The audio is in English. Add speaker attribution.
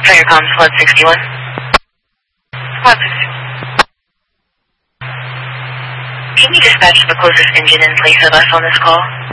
Speaker 1: Firecom Flood 61.
Speaker 2: Flood.
Speaker 1: Can you dispatch the closest engine in place of us on this call?